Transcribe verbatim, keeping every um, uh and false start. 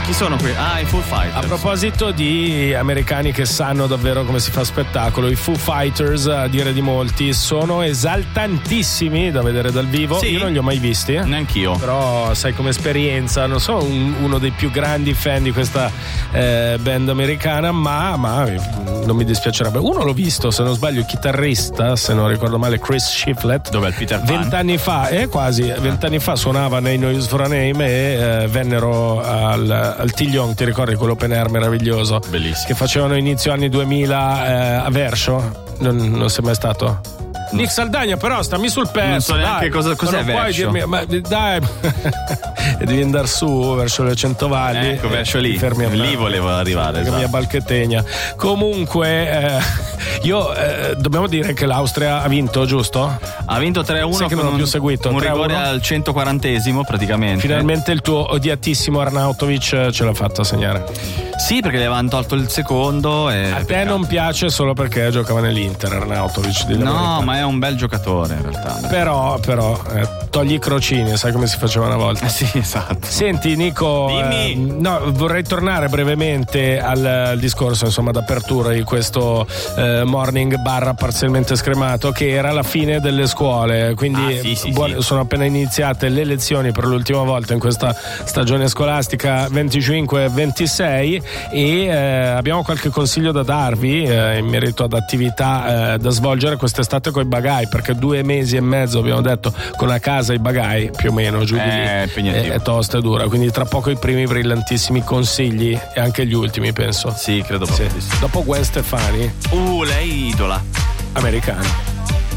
Chi sono qui? Ah, i Foo Fighters. A proposito di americani che sanno davvero come si fa spettacolo, i Foo Fighters, a dire di molti, sono esaltantissimi da vedere dal vivo. Sì? Io non li ho mai visti. Neanch'io. Però sai, come esperienza, non sono un, uno dei più grandi fan di questa eh, band americana, ma, ma non mi dispiacerebbe. Uno l'ho visto, se non sbaglio, il chitarrista, se non ricordo male, Chris Shiflett. Dov'è il Peter Pan? Vent'anni fa, eh quasi, vent'anni fa suonava nei No Use for a Name e eh, vennero al al Tiglion, ti ricordi quell'open air meraviglioso? Bellissimo. Che facevano inizio anni duemila eh, a Verscio? Non, non sei mai stato? Nick Saldagna, però stammi sul pezzo. Non so neanche dai. cosa, cos'è non puoi Verscio. dirmi, ma dai, devi andare su verso le Centovalli. Ecco, verso lì. Fermi a me. Lì volevo arrivare. Che Esatto. mia balchettegna. Comunque, eh, io eh, dobbiamo dire che l'Austria ha vinto, giusto? Ha vinto tre a uno. Sai che con non ho un, più seguito. un tre a uno rigore al centoquarantesimo praticamente. Finalmente il tuo odiatissimo Arnautovic ce l'ha fatta segnare. Sì, perché le avevano tolto il secondo. E A te non piace solo perché giocava nell'Inter Arnautovic? Di no, ma è un bel giocatore in realtà. Però, però, eh, togli i crocini, sai come si faceva una volta. Eh sì, esatto. Senti Nico, Dimmi. eh, no, vorrei tornare brevemente al, al discorso, insomma, d'apertura di questo eh, morning barra parzialmente scremato, che era la fine delle scuole, quindi Ah, sì, sì, buone, sì. sono appena iniziate le lezioni per l'ultima volta in questa stagione scolastica venticinque ventisei e eh, abbiamo qualche consiglio da darvi eh, in merito ad attività eh, da svolgere quest'estate con i bagai, perché due mesi e mezzo abbiamo detto con a casa i bagai più o meno giù di lì Eh, impegnativo. è, è tosta e dura, quindi tra poco i primi brillantissimi consigli e anche gli ultimi, penso. Sì, credo proprio di sì. Dopo Gwen Stefani, Uh, lei idola. americana.